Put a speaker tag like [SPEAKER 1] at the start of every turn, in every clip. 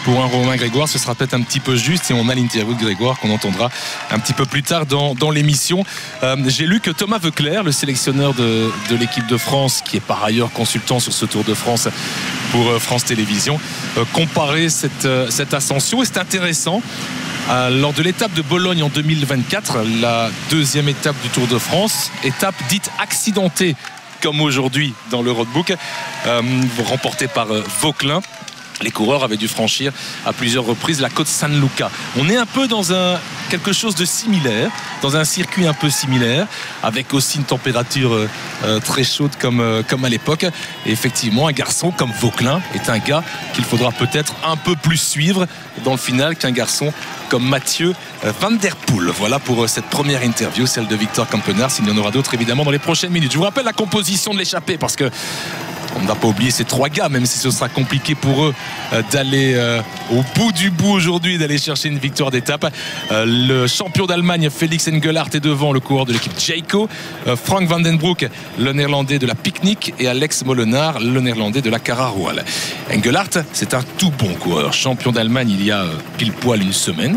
[SPEAKER 1] pour un Romain Grégoire, ce sera peut-être un petit peu juste, et on a l'interview de Grégoire qu'on entendra un petit peu plus tard dans l'émission. J'ai lu que Thomas Voeckler, le sélectionneur de l'équipe de France, qui est par ailleurs consultant sur ce Tour de France pour France Télévisions, comparait cette ascension, et c'est intéressant. Lors de l'étape de Bologne en 2024, la deuxième étape du Tour de France, étape dite accidentée comme aujourd'hui dans le roadbook, remportée par Vauquelin. Les coureurs avaient dû franchir à plusieurs reprises la côte San Luca. On est un peu dans quelque chose de similaire, dans un circuit un peu similaire, avec aussi une température très chaude comme à l'époque. Et effectivement, un garçon comme Vauquelin est un gars qu'il faudra peut-être un peu plus suivre dans le final qu'un garçon comme Mathieu Van Der Poel. Voilà pour cette première interview, celle de Victor Campenaerts. Il y en aura d'autres évidemment dans les prochaines minutes. Je vous rappelle la composition de l'échappée, parce que on ne va pas oublier ces trois gars, même si ce sera compliqué pour eux d'aller au bout du bout aujourd'hui, d'aller chercher une victoire d'étape. Le champion d'Allemagne Félix Engelhardt est devant, le coureur de l'équipe Jayco. Frank Van Den Broek, le néerlandais de la Picnic, et Alex Molenaar, le néerlandais de la Cara Royal. Engelhardt, c'est un tout bon coureur, champion d'Allemagne il y a pile poil une semaine.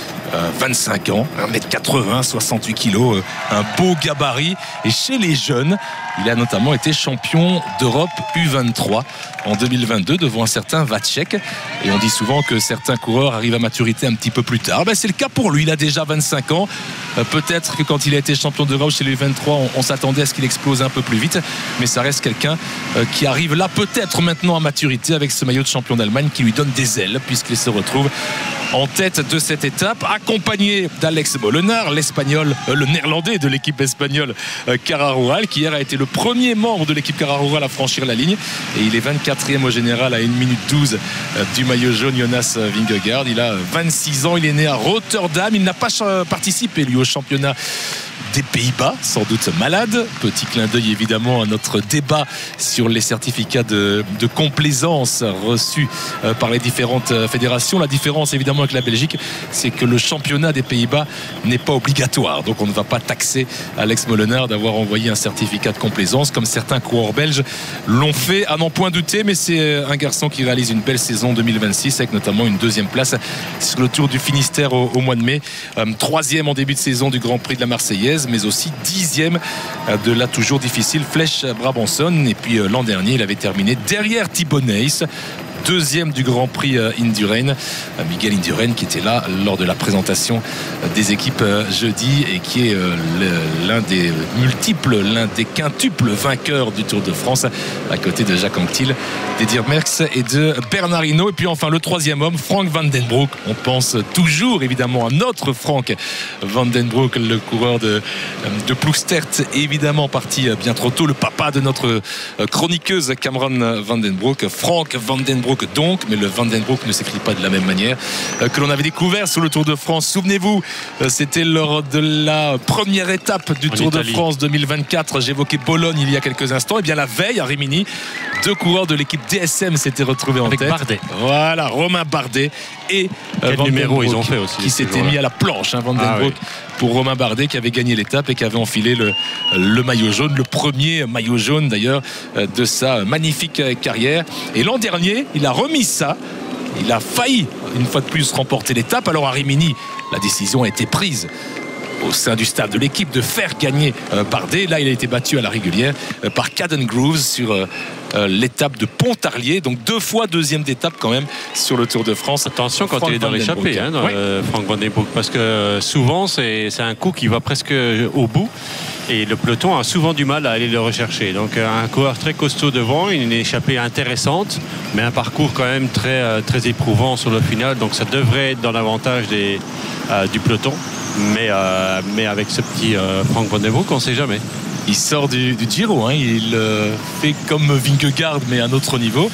[SPEAKER 1] 25 ans, 1m80, 68 kg, un beau gabarit. Et chez les jeunes, il a notamment été champion d'Europe U23 en 2022 devant un certain Vacek. Et on dit souvent que certains coureurs arrivent à maturité un petit peu plus tard. C'est le cas pour lui, il a déjà 25 ans. Peut-être que quand il a été champion d'Europe chez les U23, on s'attendait à ce qu'il explose un peu plus vite. Mais ça reste quelqu'un qui arrive là peut-être maintenant à maturité avec ce maillot de champion d'Allemagne qui lui donne des ailes, puisqu'il se retrouve en tête de cette étape, accompagné d'Alex Molenaar, l'espagnol, le néerlandais de l'équipe espagnole Cara Rural, qui hier a été le premier membre de l'équipe Cara Rural à franchir la ligne, et il est 24e au général à 1 minute 12 du maillot jaune. Jonas Vingegaard, il a 26 ans, il est né à Rotterdam, il n'a pas participé lui au championnat des Pays-Bas, sans doute malade. Petit clin d'œil évidemment à notre débat sur les certificats de complaisance reçus par les différentes fédérations. La différence évidemment avec la Belgique, c'est que le championnat des Pays-Bas n'est pas obligatoire, donc on ne va pas taxer Alex Molenaar d'avoir envoyé un certificat de complaisance comme certains coureurs belges l'ont fait, à n'en point douter. Mais c'est un garçon qui réalise une belle saison 2026 avec notamment une deuxième place sur le Tour du Finistère au mois de mai, 3e en début de saison du Grand Prix de la Marseillaise, mais aussi 10e de la toujours difficile Flèche Brabançonne. Et puis l'an dernier, il avait terminé derrière Thibaut Nys, 2e du Grand Prix Indurain. Miguel Indurain qui était là lors de la présentation des équipes jeudi, et qui est l'un des quintuples vainqueurs du Tour de France, à côté de Jacques Anquetil, d'Edir Merckx et de Bernard Hinault. Et puis enfin le 3e homme, Frank Van Den Broek. On pense toujours évidemment à notre Frank Van Den Broek, le coureur de Ploegstert, évidemment parti bien trop tôt, le papa de notre chroniqueuse Cameron Van Den Broek. Frank Van Den Broek donc, mais le Van Den Broek ne s'écrit pas de la même manière que l'on avait découvert sur le Tour de France. Souvenez-vous, c'était lors de la première étape du Tour de France 2024. J'évoquais Bologne il y a quelques instants. Et bien la veille à Rimini, 2 coureurs de l'équipe DSM s'étaient retrouvés en tête. Bardet. Voilà, Romain Bardet et Van Den Broek, ils ont fait aussi, qui s'étaient mis à la planche, Van Den Broek, pour Romain Bardet, qui avait gagné l'étape et qui avait enfilé le maillot jaune, le premier maillot jaune d'ailleurs de sa magnifique carrière. Et l'an dernier, il a remis ça. Il a failli une fois de plus remporter l'étape. Alors à Rimini, la décision a été prise au sein du staff de l'équipe de faire gagner Bardet. Là, il a été battu à la régulière par Caden Groves sur l'étape de Pontarlier. Donc 2 fois 2e d'étape quand même sur le Tour de France.
[SPEAKER 2] Attention quand il est dans l'échappée, Frank Van Den Broek, parce que souvent c'est un coup qui va presque au bout. Et le peloton a souvent du mal à aller le rechercher. Donc un coureur très costaud devant, une échappée intéressante, mais un parcours quand même très éprouvant sur le final. Donc ça devrait être dans l'avantage du peloton. Mais avec ce petit Frank Van Den Broek, on ne sait jamais.
[SPEAKER 1] Il sort du Giro, il fait comme Vingegaard mais à un autre niveau.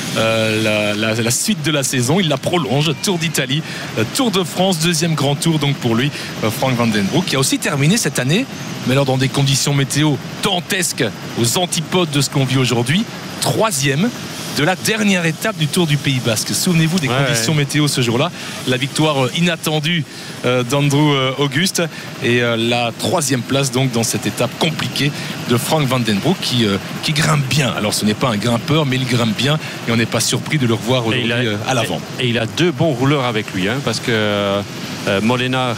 [SPEAKER 1] La suite de la saison, il la prolonge. Tour d'Italie, Tour de France, 2e grand tour donc pour lui, Frank Van Den Broek, qui a aussi terminé cette année, mais alors dans des conditions météo dantesques, aux antipodes de ce qu'on vit aujourd'hui, 3e de la dernière étape du Tour du Pays Basque. Souvenez-vous des conditions météo ce jour-là. La victoire inattendue d'Andrew Auguste et la 3e place donc dans cette étape compliquée de Frank Van Den Broek qui grimpe bien. Alors ce n'est pas un grimpeur, mais il grimpe bien et on n'est pas surpris de le revoir aujourd'hui à l'avant.
[SPEAKER 2] Et il a 2 bons rouleurs avec lui, parce que Molenaar,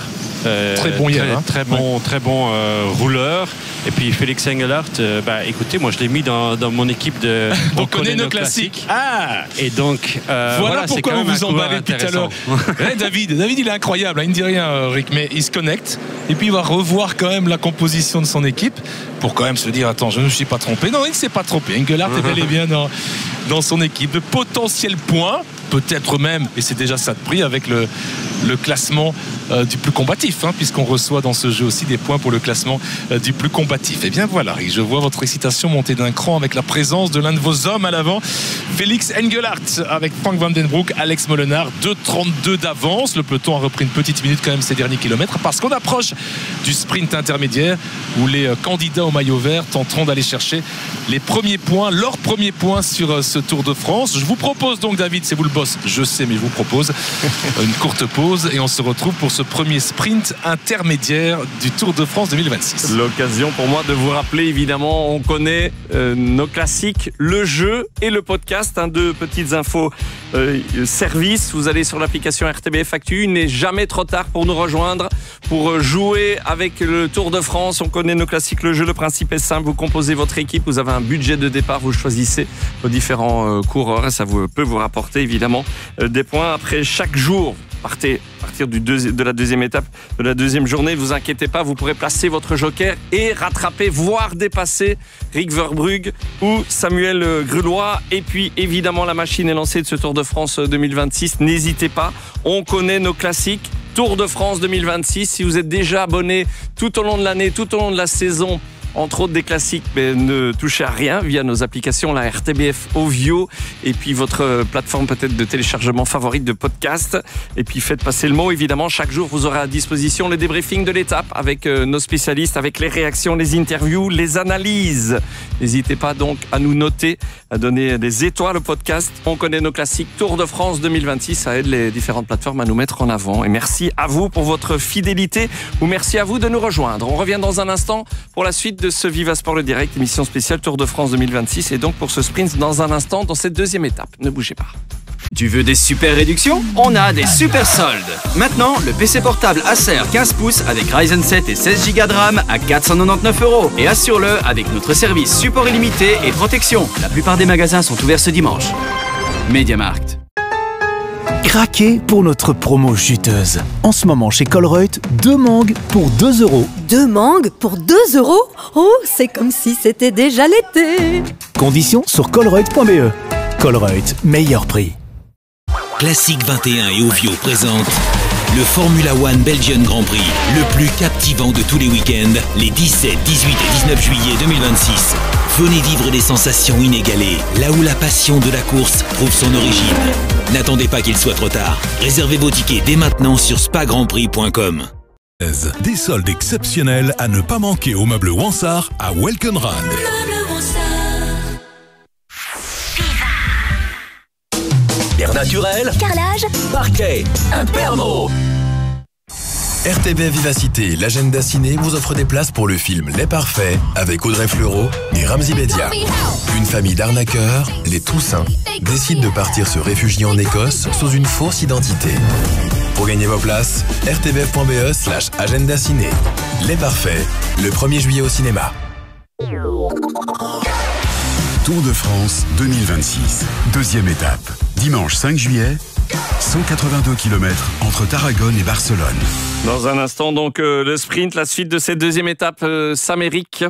[SPEAKER 2] très bon rouleur. Et puis Félix Engelhardt, écoutez, moi je l'ai mis dans mon équipe de
[SPEAKER 1] On connaît nos classiques.
[SPEAKER 2] Et donc
[SPEAKER 1] voilà pourquoi vous vous emballez depuis tout à l'heure. David il est incroyable, il ne dit rien Rick, mais il se connecte et puis il va revoir quand même la composition de son équipe pour quand même se dire attends, je ne me suis pas trompé. Non, il ne s'est pas trompé. Engelhardt est bel et bien dans son équipe. De potentiels points, peut-être même, et c'est déjà ça de prix avec le classement du plus combatif, puisqu'on reçoit dans ce jeu aussi des points pour le classement du plus combatif. Et bien voilà, je vois votre excitation monter d'un cran avec la présence de l'un de vos hommes à l'avant, Félix Engelhardt avec Frank Van Den Broek, Alex Molenaar, 2,32 d'avance. Le peloton a repris une petite minute quand même ces derniers kilomètres parce qu'on approche du sprint intermédiaire où les candidats au maillot vert tenteront d'aller chercher les premiers points, leurs premiers points sur ce Tour de France. Je vous propose donc, David, c'est vous le boss, je sais, mais je vous propose une courte pause et on se retrouve pour ce premier sprint intermédiaire du Tour de France 2026.
[SPEAKER 3] L'occasion pour moi de vous rappeler, évidemment, on connaît nos classiques, le jeu et le podcast. 2 petites infos service. Vous allez sur l'application RTBF Actu. Il n'est jamais trop tard pour nous rejoindre, pour jouer avec le Tour de France. On connaît nos classiques, le jeu. Le principe est simple. Vous composez votre équipe. Vous avez un budget de départ. Vous choisissez vos différents coureurs et ça peut vous rapporter évidemment des points après chaque jour. Partez à partir de la deuxième étape, de la deuxième journée, ne vous inquiétez pas, vous pourrez placer votre joker et rattraper, voire dépasser Rick Verbrugge ou Samuel Grulois. Et puis évidemment, la machine est lancée de ce Tour de France 2026. N'hésitez pas, on connaît nos classiques. Tour de France 2026, si vous êtes déjà abonné tout au long de l'année, tout au long de la saison, entre autres des classiques, mais ne touchez à rien via nos applications, la RTBF Ovio et puis votre plateforme peut-être de téléchargement favorite de podcast. Et puis faites passer le mot, évidemment. Chaque jour, vous aurez à disposition le débriefing de l'étape avec nos spécialistes, avec les réactions, les interviews, les analyses. N'hésitez pas donc à nous noter, à donner des étoiles au podcast. On connaît nos classiques. Tour de France 2026, ça aide les différentes plateformes à nous mettre en avant. Et merci à vous pour votre fidélité ou merci à vous de nous rejoindre. On revient dans un instant pour la suite de ce Viva Sport le Direct, émission spéciale Tour de France 2026 et donc pour ce sprint dans un instant dans cette deuxième étape. Ne bougez pas.
[SPEAKER 4] Tu veux des super réductions? On a des super soldes. Maintenant, le PC portable Acer 15 pouces avec Ryzen 7 et 16 Go de RAM à 499 € et assure-le avec notre service support illimité et protection. La plupart des magasins sont ouverts ce dimanche. MediaMarkt.
[SPEAKER 5] Craquez pour notre promo chuteuse. En ce moment chez Colruyt, 2 mangues pour 2 €.
[SPEAKER 6] 2 mangues pour 2 €? Oh, c'est comme si c'était déjà l'été.
[SPEAKER 5] Conditions sur colruyt.be. Colruyt, meilleur prix.
[SPEAKER 7] Classique 21 et Ovio présentent le Formula One Belgian Grand Prix, le plus captivant de tous les week-ends, les 17, 18 et 19 juillet 2026. Venez vivre des sensations inégalées, là où la passion de la course trouve son origine. N'attendez pas qu'il soit trop tard. Réservez vos tickets dès maintenant sur spagrandprix.com.
[SPEAKER 8] Des soldes exceptionnels à ne pas manquer au meuble Wansart à Welkenrad.
[SPEAKER 9] Terre naturelle,
[SPEAKER 6] Carrelage,
[SPEAKER 9] parquet, Impermo.
[SPEAKER 8] RTBF Vivacité, l'agenda ciné vous offre des places pour le film Les Parfaits avec Audrey Fleurot et Ramzi Bedia. Une famille d'arnaqueurs, les Toussaint, décide de partir se réfugier en Écosse sous une fausse identité. Pour gagner vos places, rtbf.be/agenda ciné. Les Parfaits, le 1er juillet au cinéma.
[SPEAKER 10] Tour de France 2026, deuxième étape. Dimanche 5 juillet, 182 km entre Tarragone et Barcelone.
[SPEAKER 3] Dans un instant, donc, le sprint, la suite de cette deuxième étape, Sam-Éric.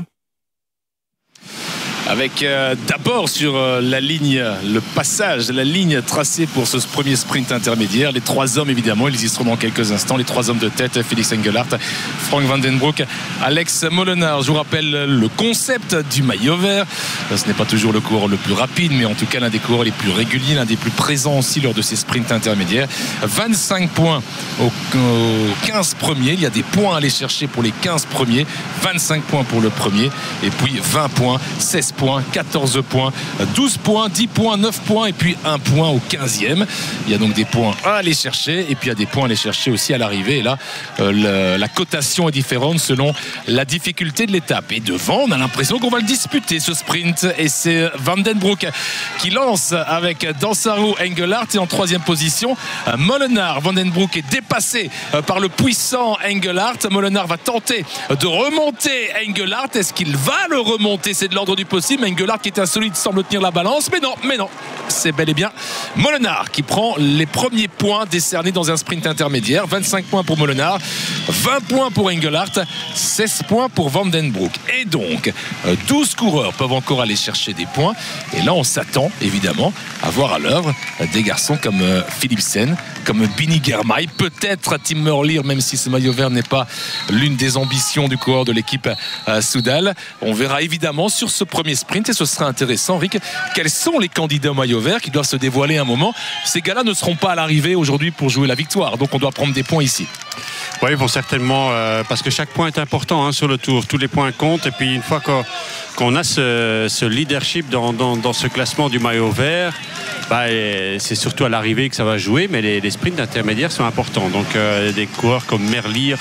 [SPEAKER 1] Avec d'abord sur la ligne, le passage, la ligne tracée pour ce premier sprint intermédiaire. Les 3 hommes, évidemment, ils y seront dans quelques instants. Les 3 hommes de tête, Félix Engelhardt, Frank Van Den Broek, Alex Molenaar. Je vous rappelle le concept du maillot vert. Ce n'est pas toujours le coureur le plus rapide, mais en tout cas l'un des coureurs les plus réguliers, l'un des plus présents aussi lors de ces sprints intermédiaires. 25 points aux 15 premiers. Il y a des points à aller chercher pour les 15 premiers. 25 points pour le premier. Et puis 20 points, 16 points points, 14 points, 12 points, 10 points, 9 points et puis 1 point au 15e. Il y a donc des points à aller chercher et puis il y a des points à aller chercher aussi à l'arrivée. Et là, la cotation est différente selon la difficulté de l'étape. Et devant, on a l'impression qu'on va le disputer ce sprint et c'est Van den Broek qui lance avec Dansaru Engelhardt et en 3e position Molenaar. Van den Broek est dépassé par le puissant Engelhardt. Molenaar va tenter de remonter Engelhardt. Est-ce qu'il va le remonter? C'est de l'ordre du possible. Engelhardt qui est insolite semble tenir la balance, mais non, c'est bel et bien Molenaar qui prend les premiers points décernés dans un sprint intermédiaire. 25 points pour Molenaar, 20 points pour Engelhardt, 16 points pour Van den Broek. Et donc 12 coureurs peuvent encore aller chercher des points et là on s'attend évidemment à voir à l'œuvre des garçons comme Philipsen, comme Bini Girmay, peut-être Tim Merlier, même si ce maillot vert n'est pas l'une des ambitions du coureur de l'équipe Soudal. On verra évidemment sur ce premier sprint et ce sera intéressant, Rick, quels sont les candidats au maillot vert qui doivent se dévoiler un moment. Ces gars-là ne seront pas à l'arrivée aujourd'hui pour jouer la victoire, donc on doit prendre des points ici.
[SPEAKER 2] Oui, ils vont certainement, parce que chaque point est important sur le tour, tous les points comptent et puis une fois qu'on a ce leadership dans ce classement du maillot vert, c'est surtout à l'arrivée que ça va jouer, mais les sprints intermédiaires sont importants. Donc des coureurs comme Merlier,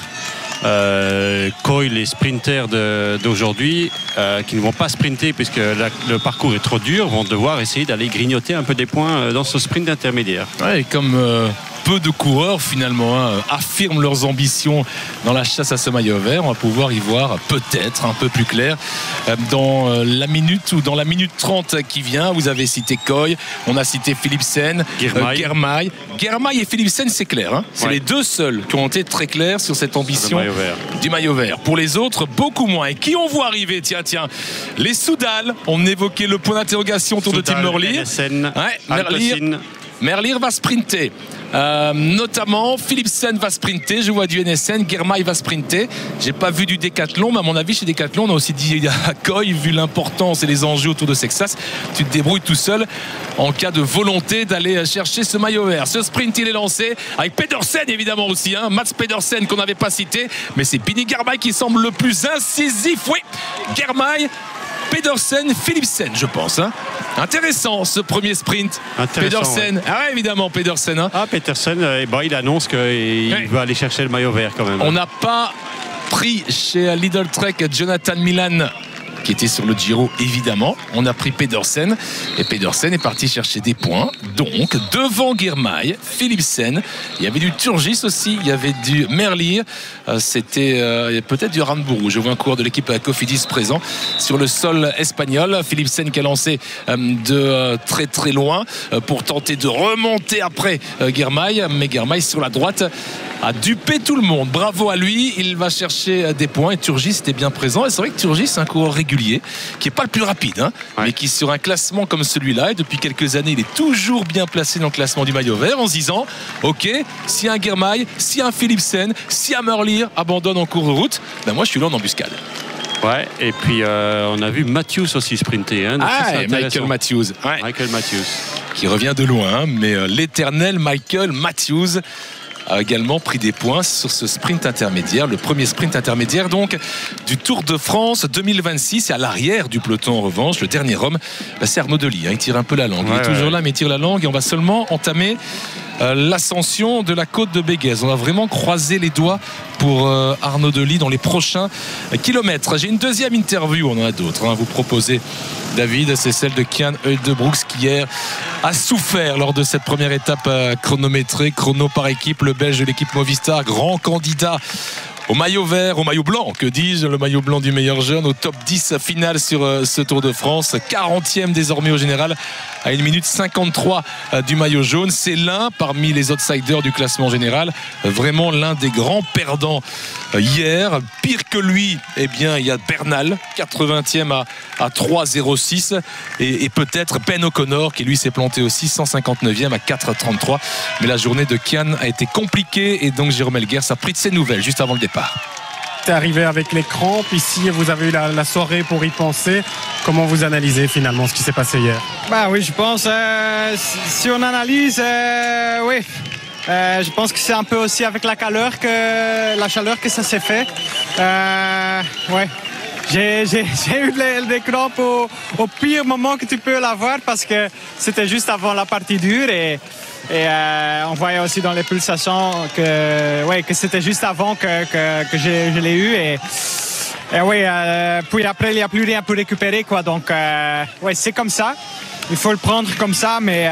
[SPEAKER 2] Coy, les sprinters d'aujourd'hui qui ne vont pas sprinter puisque le parcours est trop dur, vont devoir essayer d'aller grignoter un peu des points dans ce sprint intermédiaire.
[SPEAKER 1] Ouais, comme peu de coureurs finalement affirment leurs ambitions dans la chasse à ce maillot vert, on va pouvoir y voir peut-être un peu plus clair dans la minute ou dans la minute 30 qui vient. Vous avez cité Coy, on a cité Philipsen, Girmay et Philipsen, c'est clair, c'est les deux seuls qui ont été très clairs sur cette ambition du maillot vert. Pour les autres, beaucoup moins. Et qui on voit arriver? Tiens, les Soudal, on évoquait le point d'interrogation autour de Tim Merlier. Merlier va sprinter. Notamment Philipsen va sprinter, je vois du NSN, Girmay va sprinter. J'ai pas vu du Décathlon, mais à mon avis chez Décathlon on a aussi dit à Coy, vu l'importance et les enjeux autour de Sexas, tu te débrouilles tout seul en cas de volonté d'aller chercher ce maillot vert. Ce sprint il est lancé avec Pedersen évidemment aussi, Mats Pedersen qu'on n'avait pas cité, mais c'est Bini Girmay qui semble le plus incisif. Oui, Girmay, Pedersen, Philipsen, je pense. Intéressant ce premier sprint. Pedersen, ouais. Évidemment Pedersen.
[SPEAKER 2] Pedersen, il annonce qu'il va aller chercher le maillot vert quand même.
[SPEAKER 1] On n'a pas pris chez Lidl Trek Jonathan Milan qui était sur le Giro évidemment. On a pris Pedersen et Pedersen est parti chercher des points. Donc devant Girmay, Philipsen, il y avait du Turgis aussi, il y avait du Merlier, c'était peut-être du Rambourou. Je vois un coureur de l'équipe Cofidis présent sur le sol espagnol. Philipsen qui a lancé de très très loin pour tenter de remonter après Girmay, mais Girmay sur la droite a dupé tout le monde. Bravo à lui, il va chercher des points et Turgis était bien présent. Et c'est vrai que Turgis c'est un coureur régulier qui n'est pas le plus rapide, mais qui sur un classement comme celui-là, et depuis quelques années il est toujours bien placé dans le classement du maillot vert en se disant ok, si un Girmay, si un Philipsen, si un Merlier abandonne en cours de route, moi je suis là en embuscade.
[SPEAKER 2] Ouais, et puis on a vu Matthews aussi sprinter.
[SPEAKER 1] Michael Matthews.
[SPEAKER 2] Michael Matthews.
[SPEAKER 1] Qui revient de loin, mais l'éternel Michael Matthews a également pris des points sur ce sprint intermédiaire, le premier sprint intermédiaire donc du Tour de France 2026. Et à l'arrière du peloton en revanche, le dernier homme, c'est Arnaud Delis, il tire un peu la langue, il est toujours là mais il tire la langue et on va seulement entamer l'ascension de la côte de Béguez. On va vraiment croiser les doigts pour Arnaud Delis dans les prochains kilomètres. J'ai une deuxième interview, on en a d'autres à vous proposer, David, c'est celle de Kian Uijtdebroeks qui hier a souffert lors de cette première étape chronométrée, chrono par équipe. Le Belge de l'équipe Movistar, grand candidat au maillot vert, au maillot blanc, que dis-je, le maillot blanc du meilleur jeune, au top 10 final sur ce Tour de France, 40e désormais au général, à 1 minute 53 du maillot jaune. C'est l'un parmi les outsiders du classement général, vraiment l'un des grands perdants hier. Pire que lui, il y a Bernal, 80e à 3,06 et peut-être Ben O'Connor qui lui s'est planté aussi, 159e à 4,33. Mais la journée de Kian a été compliquée et donc Jérôme Elguers a pris de ses nouvelles juste avant le départ.
[SPEAKER 11] C'est arrivé avec les crampes ici, vous avez eu la soirée pour y penser. Comment vous analysez finalement ce qui s'est passé hier?
[SPEAKER 12] Oui, je pense, si on analyse, oui. Je pense que c'est un peu aussi avec la chaleur que ça s'est fait. Ouais. J'ai eu des crampes au pire moment que tu peux l'avoir parce que c'était juste avant la partie dure et on voyait aussi dans les pulsations que c'était juste avant que je l'ai eu et oui, puis après il n'y a plus rien pour récupérer quoi, donc c'est comme ça, il faut le prendre comme ça, mais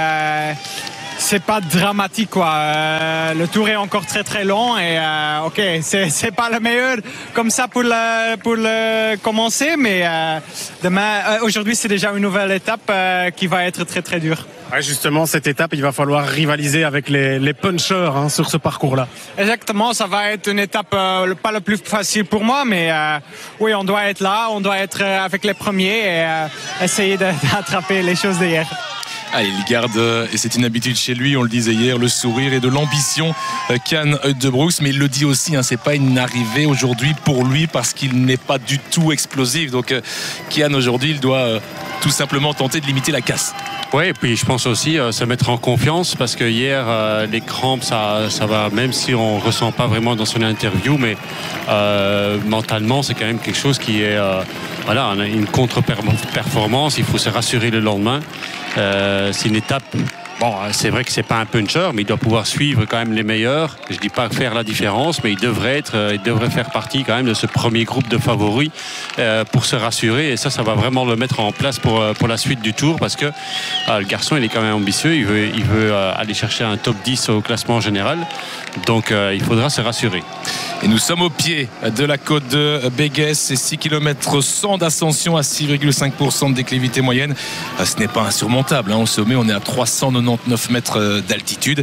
[SPEAKER 12] c'est pas dramatique quoi. Le tour est encore très très long et ok, c'est pas le meilleur comme ça pour le commencer, mais aujourd'hui c'est déjà une nouvelle étape qui va être très très dure.
[SPEAKER 11] Ouais, justement, cette étape, il va falloir rivaliser avec les punchers sur ce parcours-là.
[SPEAKER 12] Exactement, ça va être une étape pas le plus facile pour moi, mais oui, on doit être là, on doit être avec les premiers et essayer d'attraper les choses d'hier.
[SPEAKER 1] Allez, il garde, et c'est une habitude chez lui, on le disait hier, le sourire et de l'ambition, Kian Uijtdebroeks, mais il le dit aussi, c'est pas une arrivée aujourd'hui pour lui parce qu'il n'est pas du tout explosif. Donc Kian aujourd'hui, il doit tout simplement tenter de limiter la casse.
[SPEAKER 2] Oui, et puis je pense aussi se mettre en confiance parce que hier, les crampes, ça va, même si on ne ressent pas vraiment dans son interview, mais mentalement, c'est quand même quelque chose qui est voilà, on a une contre-performance, il faut se rassurer le lendemain. C'est une étape, bon, c'est vrai que c'est pas un puncher, mais il doit pouvoir suivre quand même les meilleurs. Je dis pas faire la différence, mais il devrait faire partie quand même de ce premier groupe de favoris pour se rassurer. Et ça va vraiment le mettre en place pour la suite du tour, parce que le garçon, il est quand même ambitieux. Il veut aller chercher un top 10 au classement général. Donc il faudra se rassurer.
[SPEAKER 1] Et nous sommes au pied de la côte de Béguès, c'est 6 km 100 d'ascension à 6,5% de déclivité moyenne. Ce n'est pas insurmontable, au sommet on est à 399 mètres d'altitude.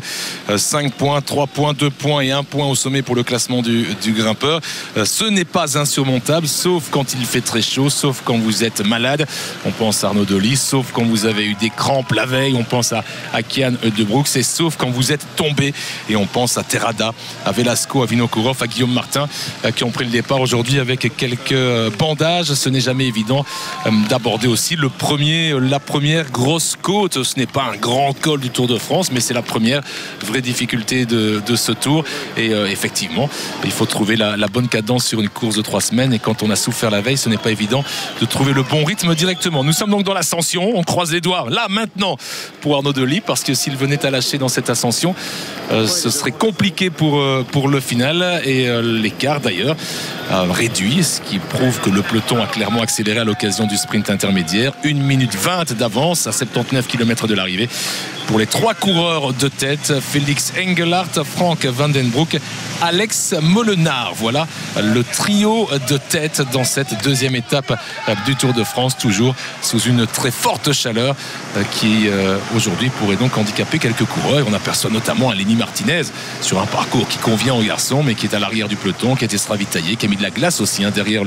[SPEAKER 1] 5 points, 3 points, 2 points et 1 point au sommet pour le classement du grimpeur. Ce n'est pas insurmontable, sauf quand il fait très chaud, sauf quand vous êtes malade. On pense à Arnaud Delis, sauf quand vous avez eu des crampes la veille, on pense à Kian Uijtdebroeks, et sauf quand vous êtes tombé, et on pense à Terrada, à Velasco, à Vinokourov, à Guillaume Martin qui ont pris le départ aujourd'hui avec quelques bandages. Ce n'est jamais évident d'aborder aussi la première grosse côte. Ce n'est pas un grand col du Tour de France, mais c'est la première vraie difficulté de ce tour. Et effectivement, il faut trouver la bonne cadence sur une course de 3 semaines. Et quand on a souffert la veille, ce n'est pas évident de trouver le bon rythme directement. Nous sommes donc dans l'ascension. On croise les doigts là maintenant pour Arnaud Delis, parce que s'il venait à lâcher dans cette ascension, ce serait compliqué pour le final. Et l'écart d'ailleurs réduit, ce qui prouve que le peloton a clairement accéléré à l'occasion du sprint intermédiaire. 1 minute 20 d'avance à 79 km de l'arrivée pour les 3 coureurs de tête: Félix Engelhardt, Frank Van den Broek, Alex Molenaar. Voilà le trio de tête dans cette deuxième étape du Tour de France, toujours sous une très forte chaleur qui aujourd'hui pourrait donc handicaper quelques coureurs. Et on aperçoit notamment Lenny Martinez sur un parcours qui convient aux garçons, mais qui est à l'arrière du peloton, qui a été ravitaillé, qui a mis de la glace aussi derrière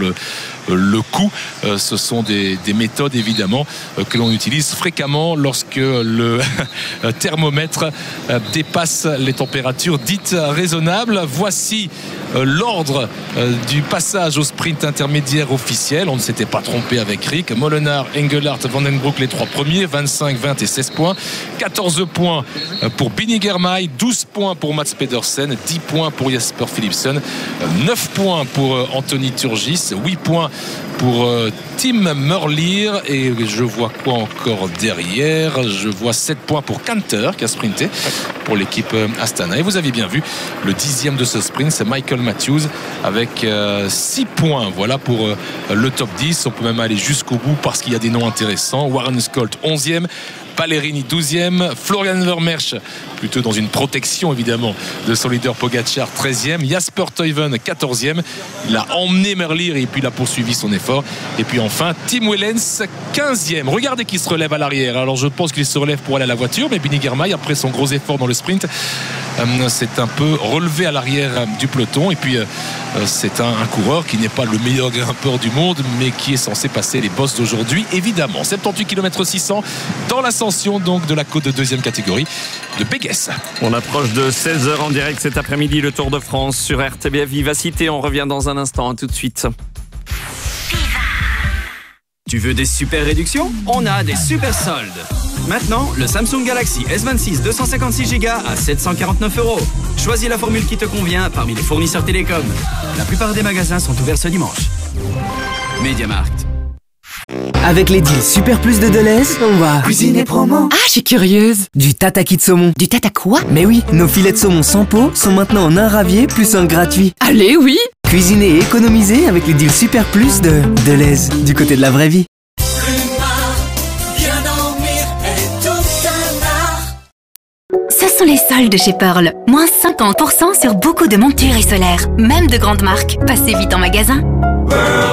[SPEAKER 1] le cou. Ce sont des méthodes évidemment que l'on utilise fréquemment lorsque le thermomètre dépasse les températures dites raisonnables. Voici l'ordre du passage au sprint intermédiaire officiel. On ne s'était pas trompé avec Rick. Molenaar, Engelhardt, Van den Broek, les 3 premiers, 25, 20 et 16 points. 14 points pour Bini Girmay, 12 points pour Mats Pedersen, 10 points pour Jasper Philipsen, 9 points pour Anthony Turgis, 8 points pour Tim Merlier, et je vois quoi encore derrière? Je vois 7 points pour Canter qui a sprinté pour l'équipe Astana. Et vous avez bien vu, le 10e de ce sprint, c'est Michael Matthews avec 6 points. Voilà pour le top 10. On peut même aller jusqu'au bout parce qu'il y a des noms intéressants. Warren Scholz 11e, Ballerini 12e, Florian Vermeersch plutôt dans une protection évidemment de son leader Pogacar 13e, Jasper Stuyven 14e. Il a emmené Merlier et puis il a poursuivi son effort. Et puis enfin Tim Wellens 15e. Regardez qui se relève à l'arrière. Alors je pense qu'il se relève pour aller à la voiture, mais Bini Girmay, après son gros effort dans le sprint, s'est un peu relevé à l'arrière du peloton. Et puis c'est un coureur qui n'est pas le meilleur grimpeur du monde, mais qui est censé passer les bosses d'aujourd'hui évidemment. 78 km 600 dans l'ascension donc de la côte de deuxième catégorie de Béguès.
[SPEAKER 3] On approche de 16h en direct cet après-midi, le Tour de France sur RTBF Vivacité. On revient dans un instant, tout de suite.
[SPEAKER 4] Tu veux des super réductions? On a des super soldes. Maintenant, le Samsung Galaxy S26 256 Go à 749 €. Choisis la formule qui te convient parmi les fournisseurs télécoms. La plupart des magasins sont ouverts ce dimanche. MediaMarkt.
[SPEAKER 5] Avec les deals Super Plus de Deleuze, on va cuisiner promo.
[SPEAKER 6] Ah, je suis curieuse.
[SPEAKER 5] Du tataki de saumon.
[SPEAKER 6] Du tata quoi?
[SPEAKER 5] Mais oui, nos filets de saumon sans peau sont maintenant en un ravier plus un gratuit.
[SPEAKER 6] Allez, oui.
[SPEAKER 5] Cuisiner et économiser avec les deals Super Plus de Deleuze, du côté de la vraie vie.
[SPEAKER 13] Ce sont les soldes chez Pearl. Moins 50% sur beaucoup de montures et solaires, même de grandes marques. Passez vite en magasin.